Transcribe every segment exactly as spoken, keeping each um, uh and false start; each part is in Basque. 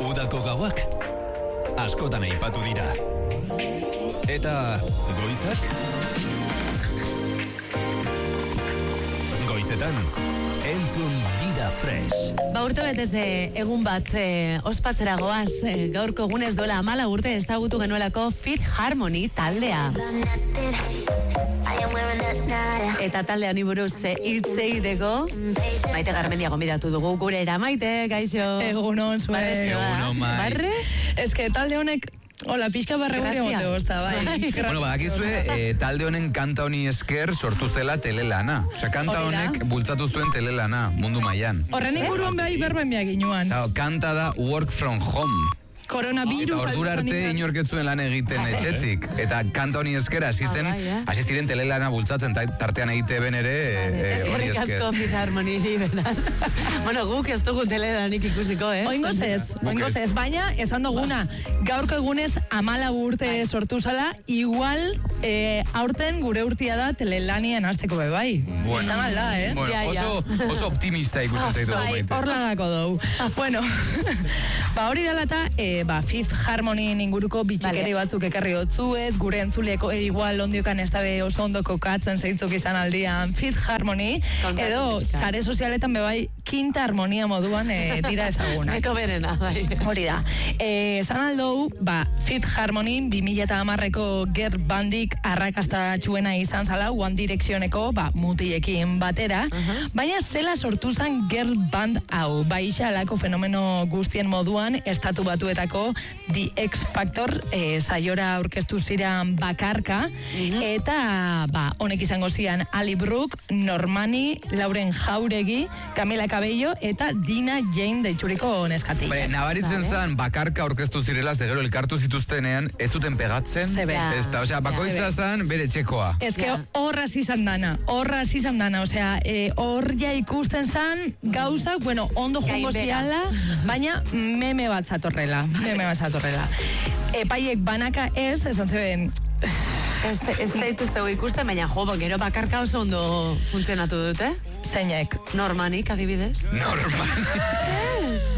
Udako gauak askotan aipatu dira. Eta goizak? Goizetan, entzun Dida Fresh. Ba, urte betetze egun bat e, ospatzera goaz, e, gaurko egunez dola amala urte ezagutu genuelako Fifth Harmony taldea. Eta talde honi buruz hitz egiteko Maite Garmendia gonbidatu dugu gurera. Maite, gaixo. Egunon, zuen. Egunon, maiz. Barre? Ez que talde honek, hola, pixka barre gure mote bosta, bai. Bueno, badakizue, eh, talde honen kanta honi esker sortu zela telelana. Osea, kanta honek bultzatu zuen telelana, mundu mailan. Horren inguruan behai berben behar ginuan. Kanta da Work From Home. Coronavirus. Eta ordura arte inorketzuen lan egiten etxetik. Eta kanta honi esker asisten, asistiren telelana bultzatzen, tartean egite ben ere hori esker. Eskerrik asko Fifth Harmony beraz. Bueno, guk ez dugu telelanik ikusiko, eh? Oingoz ez, oingoz ez, baina esan duguna, gaurko egunez amala urte sortu zala, igual eh, aurten gure urtia da telelanien hasteko be bai. Bueno, esan alda, eh? Bueno, ja, ja. oso, oso optimista ikusten zaitu dugu Maite. Hor lagako dugu. Bueno, ba hori dela eta eh, ba, Fifth Harmony inguruko bitxikeri batzuk ekarri dotzuet, gure entzuleko e, igual ondiokan ez dabe oso ondo kokatzen zeitzuk izan aldian Fifth Harmony, edo sare sozialetan bebai Quinta Harmonia moduan e, dira ezaguna. Eko berena, bai. Hori da. E, zan aldou, ba, Fifth Harmony bi mila hamarreko girl bandik arrakastatxuena izan zala One Directioneko, ba, mutiekin batera, uh-huh. Baina zela sortu zen girl band hau, ba, isa alako fenomeno guztien moduan, estatu batuetako The X Factor e, saiora aurkeztu ziren bakarka, uh-huh. Eta, ba, honek izango zian Ali Brook, Normani, Lauren Jauregi, Camila Cabello eta Dina Jane deitxuriko neskatik. Bale, nabaritzen zan bakarka aurkeztu zirela, zegero elkartu zituztenean, ez zuten pegatzen. Zebe. Ez da, osea, bakoitza zan bere txekoa. Ez que horraz izan dana, horraz izan dana, osea, e, hor ja ikusten zan gauzak, bueno, ondo jongo ziala, baina meme bat zatorrela, meme bat zatorrela. Epaiek banaka ez, esan zeben... Ez, ez daituztegu ikusten, baina jo, gero bakarka oso ondo funtzionatu dute. Zeinek? Normanik, adibidez. Normanik.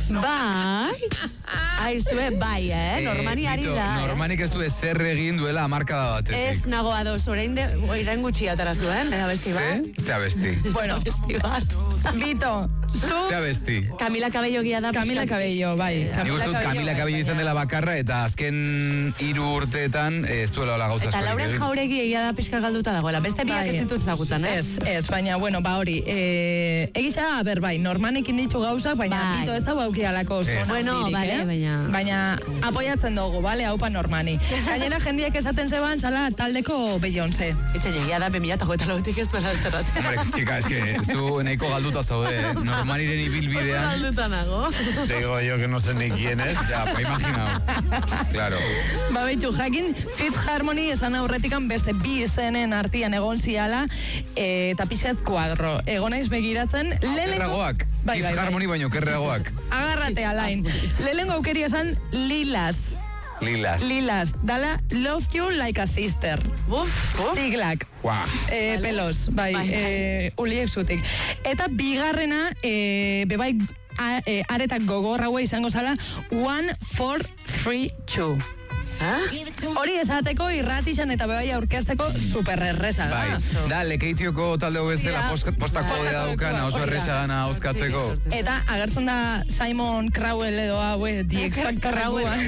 Bai. Aizue, bai, eh? Normani ari da. Normanik ez du ezer egin duela amarkada batetik. Ez nago ados, orain de, orain gutxi ataraz duen, bera besti bat. Ze? Ze abesti. Bueno, besti bat. Bito, zu... Ze abesti. Camila Cabello gia da. Camila Cabello, bai. Nik uste dut Camila Cabello izan dela bakarra, eta azken hiru urteetan ez duela hola gauza eta Lauren Jauregi egia da pixka galduta dagoela. Beste biak ez ditut zagutan, eh? Ez, ez, baina, bueno, ba hori. E, egisa, ber, bai, Normanik inditu gauzak, baina bai. Bito ez da aukialako zona. Bueno, zirik, vale, eh? baina... Baina apoiatzen dugu, bale, haupa Normani. Gainera jendiak esaten zeban, zala taldeko Beyoncé. Etxe, egia da, bemila eta joeta lautik ez duela ez derrat. Hombre, txika, eske, zu nahiko galduta zaude, eh? Normaniren ibilbidean. Oso galduta nago. Digo yo que no sé ni quién es. Ja, pa imaginau. Claro. Ba, betxu, jakin, Fifth Harmony esan aurretikan beste bi izenen artian egon ziala, e, eta pixat kuadro. Egonaiz begiratzen, Kerragoak. Bai, bai, Fifth bai. Harmony baino kerragoak. Agarrate, Alain. Lehenengo aukeri esan Lilas. Lilas. Lilas. Dala Love You Like a Sister. Uf, uf. Siglak. Guau. Eh, Vale. pelos, bai, Bai, bai. eh, uliek zutik. Eta bigarrena, eh, bebai, a, eh, aretak gogorra hua izango zala, one, four, three, two. Hori esateko irratixan eta bebai aurkezteko supererresa da. Bai, da, lekeitioko talde bezala Dira. posta kodea daukana, oso Hori da. erresa gana hozkatzeko. Eta agertzen da Simon Cowell edo hau, eh, The X Factor Cowell.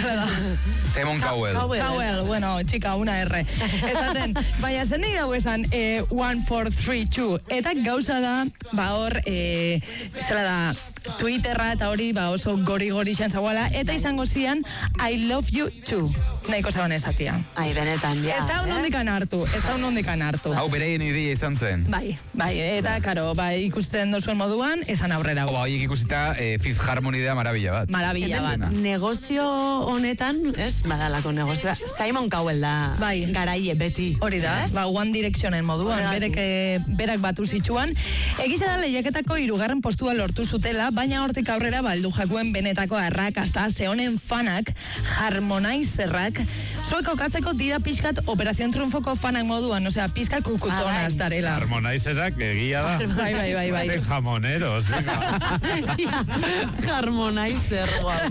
Simon Cowell. Cowell, bueno, txika, una R. Esaten, baina zen nahi dago esan eh, one, four, three, two. Eta gauza da, ba hor, eh, zela da, Twitterra eta hori, ba oso gori-gori izan zagoela, eta izango zian, I love you too. Nahiko zaban esatia. Ai, benetan, ja. Ez da un ondikan hartu, ez da un ondikan hartu. Hau bereien ideia izan zen. Bai, bai, eta, karo, bai, ikusten dozuen moduan, esan aurrera. Hau, horiek ikusita eh, Fifth Harmony da marabila bat. Marabila bat. Negozio honetan, ez, badalako negozioa. Simon Cowell da Bai. garaie beti. Hori da, ba, One Directionen moduan, berek, eh, berak batu zitsuan. Egiza da lehiaketako hirugarren postua lortu zutela, baina hortik aurrera baldu jakuen benetako arrakasta, ze honen fanak, harmonizerrak, zuek kokatzeko dira pixkat Operación Triunfoko fanak moduan, osea, pixkat kukutona ez darela. Harmonaizerak egia da. Bai, bai, bai, bai. Jamoneros, venga. Harmonizer, guau.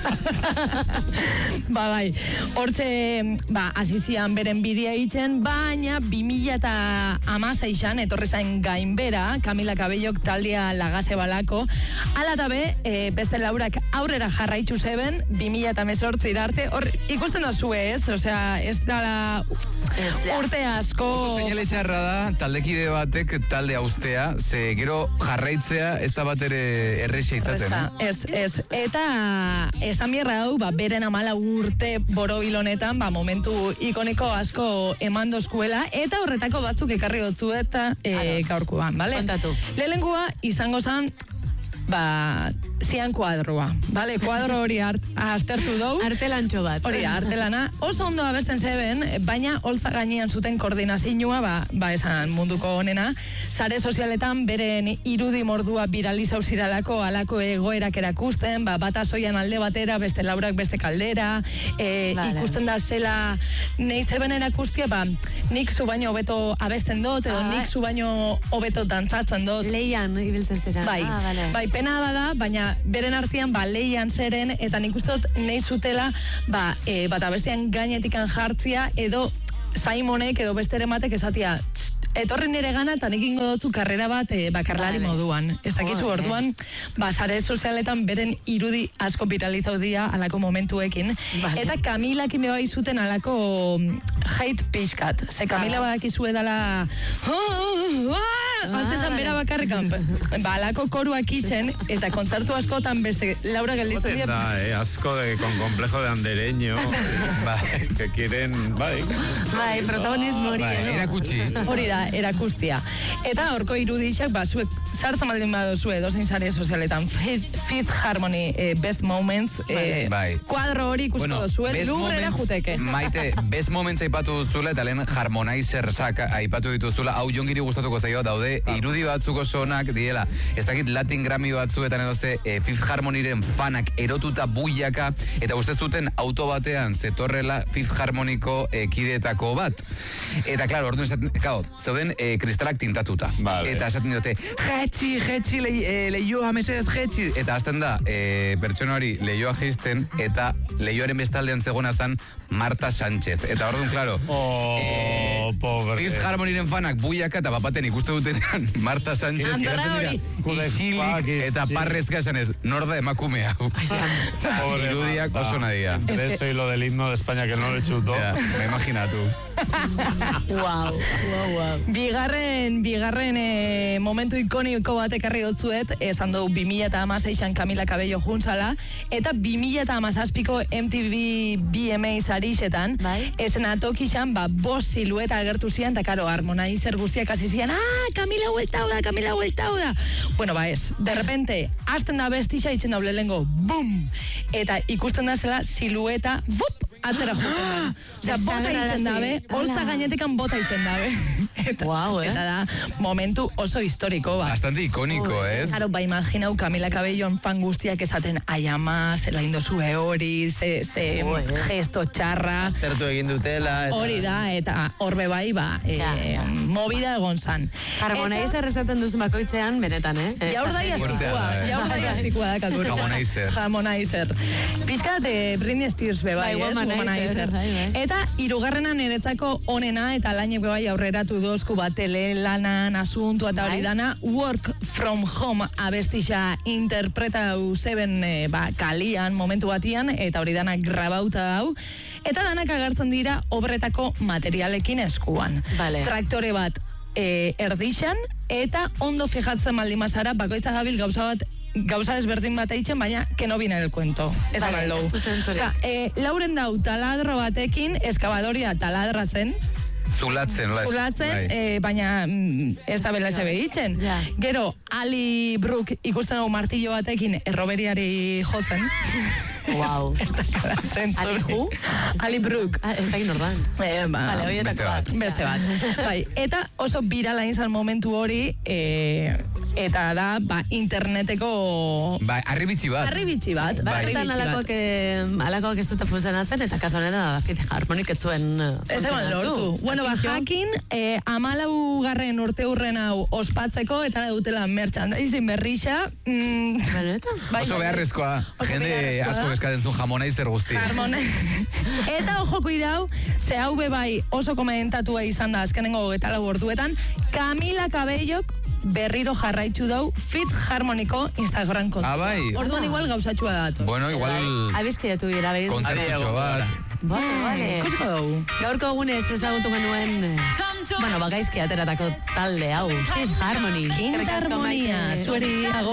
Ba, bai. Hortxe, ba, azizian beren bidea itzen, baina bi mila eta hamaseian etorri zain gainbera, Camila Cabellok taldea lagase balako, ala eta be, e, beste laurak aurrera jarraitzu zeben, bi mila eta hemezortzi arte, hor ikusten dozu ez, osea, ez dala urte asko... Oso seinale txarra da, taldekide batek talde austea, ze gero jarraitzea ez da bat ere errexea izaten, eh? Ez, ez, eta esan bierra hau, ba, beren amala urte borobilonetan, ba, momentu ikoniko asko eman dozkuela, eta horretako batzuk ekarri dotzu eta e, gaurkoan, bale? Kontatu. Lehenengoa izango zan, ba, zian kuadroa, bale? Kuadro hori art, aztertu dou. Artelantxo bat. Hori da, artelana. Oso ondo abesten zeben, baina holtza gainean zuten koordinazioa, ba, ba esan munduko honena, sare sozialetan beren irudi mordua biralizau ziralako alako egoerak erakusten, ba, bata soian alde batera, beste laurak beste kaldera, e, vale. Ikusten da zela, nahi zeben erakustia, ba, nik zu baino hobeto abesten dut, edo Ah, nik zu baino hobeto dantzatzen dut. Leian, ibiltzestera. Bai, Ah, vale. bai, pena bada, baina beren artean ba leian zeren, eta nik uste dut nahi zutela, ba, e, bat abestean gainetikan jartzia, edo Simonek edo besteren batek esatia, etorri nire gana eta nik ingo dutzu karrera bat e, bakarlari Vale. moduan. Ez dakizu Joder. orduan, ba, sare sozialetan beren irudi asko viralizau dira alako momentuekin. Vale. Eta Camilak ime bai zuten alako mm, hate pixkat. Ze Camila Vale. badakizu edala... Azte zan bera bakarrekan. Ba, alako koruak itzen, eta kontzertu askotan beste Laura gelditzen dira. Da, eh, asco de, con complejo de andereño, Bai. que quieren, bai. Bai, protagonismo hori. Bai, edo. erakutsi. Hori da, erakustia. Eta horko irudixak, ba, zuek sartzen baldin badozu edozein sare sozialetan, Fifth, Fifth Harmony, eh, Best Moments, eh, Bai. kuadro hori ikusko bueno, dozuen, best lubrera moments- juteke. Maite, best moments aipatu duzula, eta lehen harmonizer sak aipatu dituzula, hau jongiri gustatuko zaio daude, irudi batzuk oso onak diela, ez dakit Latin Grammy batzuetan edo ze, e, Fifth Harmonyren fanak erotuta buiaka, eta uste zuten auto batean zetorrela Fifth Harmoniko e, kideetako bat. Eta, klaro, orduan esaten, kao, zeuden e, kristalak tintatuta. Vale. Eta esaten diote, jetxi, jetxi, le, e, leioa mesedez jetxi. Eta azten da, e, pertsona hori leioa jeisten, eta leioaren bestaldean zegona zan Marta Sánchez. Eta orduan, klaro, Oh, pobre. Fifth Harmonyren fanak buiaka eta bapaten ikuste dutenean Marta Sánchez Andorra geratzen dira, hori. isilik eta Sí. parrezka esan ez, norda emakume hau. Pobre Irudiak Marta. oso nadia. De eso y lo del himno de España que no le chutó. Ja, me imaginatu. Wow, wow, wow. Bigarren, bigarren e, momentu ikoniko bat ekarri dotzuet, esan dugu bi mila eta hamaseian Camila Cabello juntzala, eta bi mila eta hamazazpiko M T V B M A sarixetan, Bai. ezen atokixan, ba, bos silueta agertu zian, eta karo, harmonizer guztiak hasi zian, ah, Camila hueltau da, Camila hueltau da. Bueno, ba ez, de repente, hasten da bestixa, itzen daule lengo, bum! Eta ikusten da zela silueta, bup! Atzera juten da. Osea, bota itzen dabe, holtza gainetikan bota itzen dabe. Eta, Guau, eh? eta da, momentu oso historiko, ba. Bastante ikoniko, ez? Claro, ba, imaginau Camila Cabellon fan guztiak esaten, ai ama, zela indozue hori, ze, ze Jo, eh. gesto txarra, Zertu egin dutela. Eta... hori da, eta horbe bai, ba, e, Ja. movida egon zan. Harmonizer esaten duzu bakoitzean, benetan, eh? Eta, jaur dai Fuertea azpikua, da, eh? jaur dai azpikua da, kakura. Harmonizer. Harmonizer. Pizkat, eh, Britney Spears be bai, Bai, ez? Womanizer, bai, bai. Eta hirugarrena niretzako onena, eta lainek be bai aurreratu dozku bat telelanan asuntua eta hori Bai. dana, Work from Home abestixa interpretau zeben e, ba, kalian momentu batian, eta hori dana grabauta dau, eta danak agertzen dira obretako materialekin eskuan. Vale. Traktore bat e, erdixan, eta ondo fijatzen maldimazara, bakoitza gabil gauza bat gauza desberdin bat eitzen, baina que no viene el cuento. Ez Vale, vale, ez du zentzurik. Osea, e, lauren dau taladro batekin, eskabadoria taladratzen, Zulatzen, la zulatzen, bai. eh, baina mm, ez da bela eze behitzen. Ja. Gero, Ali Brook ikusten dugu martillo batekin erroberiari jotzen. Wow. Ez da kala zentzuri. Ali who? Ali Brook. Ah, ez da inordan. Eh, ba, Vale, horietako beste bat. bat. Beste bat. Bai, eta oso birala izan momentu hori, e, eta da, ba, interneteko Bai, arribitxi bat. arribitxi bat. Batzuetan arribitxi bat. alakoak, eh, alakoak ez dute funtzionatzen, eta kasu honetan da Fifth Harmonic ez zuen eh, Ez egon lortu. Bueno, ba, jakin, eh, amalaugarren urte hurren hau ospatzeko, eta dutela merchandising berrixa. Mm, Benetan? bai, Oso bai. beharrezkoa. Oso Jende beharrezkoa asko da. eskatzen zuen jamonaizer guzti. Harmone. Eta ojo kuidau, ze hau be bai oso komentatua izan da azkenengo eta lau orduetan, Camila Cabellok berriro jarraitzu dau Fifth Harmoniko Instagram kontu. Ah, bai. Orduan igual gauzatxua datoz. Bueno, igual Abizkidatu dira, bai. kontzertutxo bat. Vale, vale. Ikusiko dugu. Gaurko egunez ezagutu genuen, eh, bueno, bagaizki ateratako talde hau, Fifth Harmony. Quinta Harmonia, zueri ago.